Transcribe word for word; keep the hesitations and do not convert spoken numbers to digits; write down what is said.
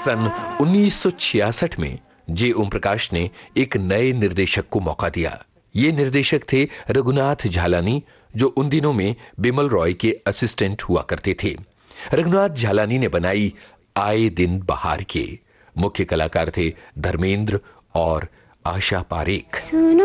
सन उन्नीस सौ छियासठ में जे ओम प्रकाश ने एक नए निर्देशक को मौका दिया। ये निर्देशक थे रघुनाथ झालानी, जो उन दिनों में बिमल रॉय के असिस्टेंट हुआ करते थे। रघुनाथ झालानी ने बनाई आए दिन बहार के। मुख्य कलाकार थे धर्मेंद्र और आशा पारेख।